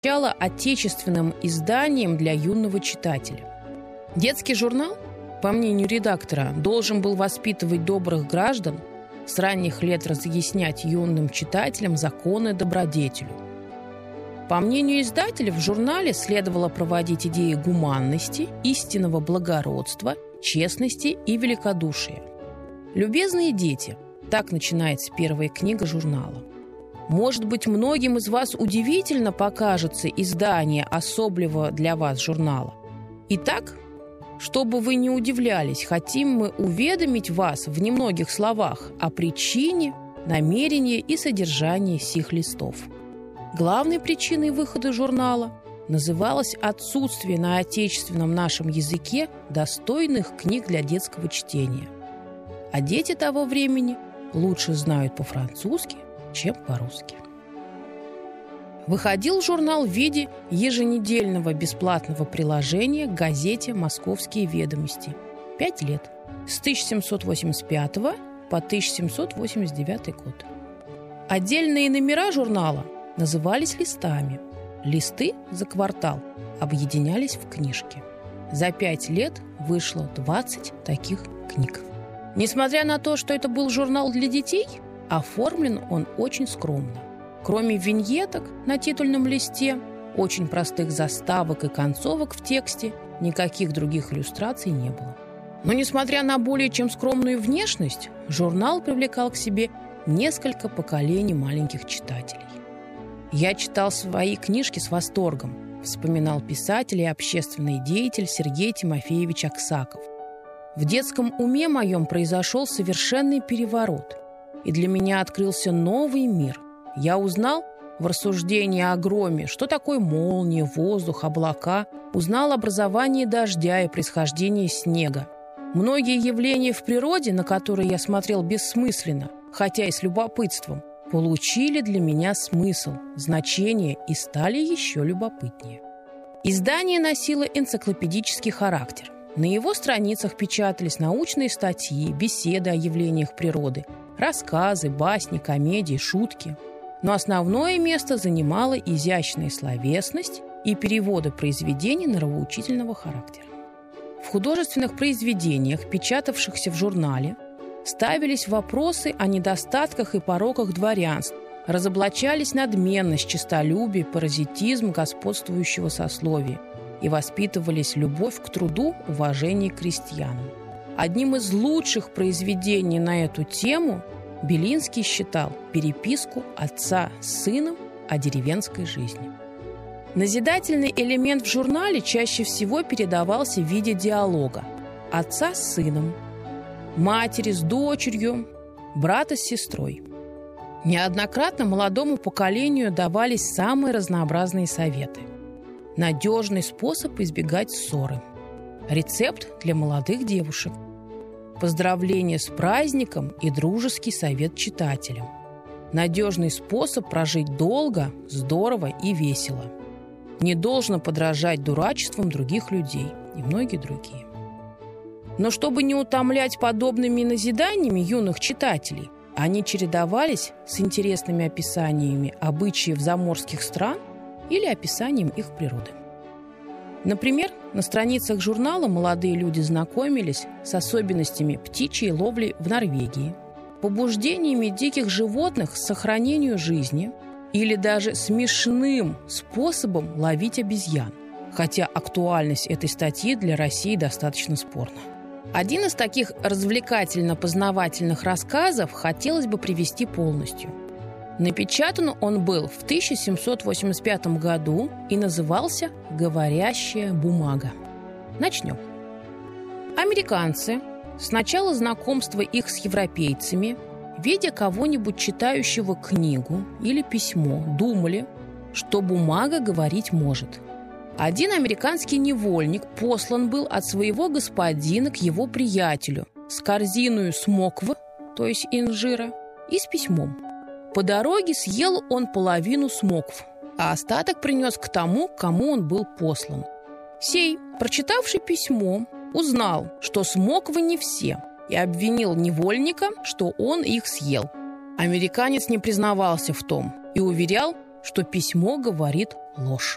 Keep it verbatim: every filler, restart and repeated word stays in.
отечественным изданием для юного читателя. Детский журнал, по мнению редактора, должен был воспитывать добрых граждан, с ранних лет разъяснять юным читателям законы добродетелю. По мнению издателя, в журнале следовало проводить идеи гуманности, истинного благородства, честности и великодушия. «Любезные дети», так начинается первая книга журнала. Может быть, многим из вас удивительно покажется издание особливого для вас журнала. Итак, чтобы вы не удивлялись, хотим мы уведомить вас в немногих словах о причине, намерении и содержании сих листов. Главной причиной выхода журнала называлось отсутствие на отечественном нашем языке достойных книг для детского чтения. А дети того времени лучше знают по-французски, чем по-русски. Выходил журнал в виде еженедельного бесплатного приложения к газете «Московские ведомости». Пять лет. С тысяча семьсот восемьдесят пятого по тысяча семьсот восемьдесят девятый год. Отдельные номера журнала назывались листами. Листы за квартал объединялись в книжки. За пять лет вышло двадцать таких книг. Несмотря на то, что это был журнал для детей, оформлен он очень скромно. Кроме виньеток на титульном листе, очень простых заставок и концовок в тексте, никаких других иллюстраций не было. Но, несмотря на более чем скромную внешность, журнал привлекал к себе несколько поколений маленьких читателей. «Я читал свои книжки с восторгом», вспоминал писатель и общественный деятель Сергей Тимофеевич Аксаков. «В детском уме моем произошел совершенный переворот, и для меня открылся новый мир. Я узнал в рассуждении о громе, что такое молния, воздух, облака, узнал образование дождя и происхождение снега. Многие явления в природе, на которые я смотрел бессмысленно, хотя и с любопытством, получили для меня смысл, значение и стали еще любопытнее». Издание носило энциклопедический характер. На его страницах печатались научные статьи, беседы о явлениях природы, рассказы, басни, комедии, шутки. Но основное место занимала изящная словесность и переводы произведений нравоучительного характера. В художественных произведениях, печатавшихся в журнале, ставились вопросы о недостатках и пороках дворянств, разоблачались надменность, честолюбие, паразитизм господствующего сословия и воспитывались любовь к труду, уважение к крестьянам. Одним из лучших произведений на эту тему Белинский считал переписку отца с сыном о деревенской жизни. Назидательный элемент в журнале чаще всего передавался в виде диалога отца с сыном, матери с дочерью, брата с сестрой. Неоднократно молодому поколению давались самые разнообразные советы. Надежный способ избегать ссоры. Рецепт для молодых девушек. Поздравление с праздником и дружеский совет читателям. Надежный способ прожить долго, здорово и весело. Не должно подражать дурачествам других людей и многие другие. Но чтобы не утомлять подобными назиданиями юных читателей, они чередовались с интересными описаниями обычаев заморских стран или описанием их природы. Например, на страницах журнала молодые люди знакомились с особенностями птичьей ловли в Норвегии, побуждениями диких животных к сохранению жизни или даже смешным способом ловить обезьян, хотя актуальность этой статьи для России достаточно спорна. Один из таких развлекательно-познавательных рассказов хотелось бы привести полностью. Напечатан он был в тысяча семьсот восемьдесят пятом году и назывался «Говорящая бумага». Начнем. Американцы с начала знакомства их с европейцами, видя кого-нибудь читающего книгу или письмо, думали, что бумага говорить может. Один американский невольник послан был от своего господина к его приятелю с корзиною смоквы, то есть инжира, и с письмом. По дороге съел он половину смокв, а остаток принес к тому, кому он был послан. Сей, прочитавший письмо, узнал, что смоквы не все, и обвинил невольника, что он их съел. Американец не признавался в том и уверял, что письмо говорит ложь.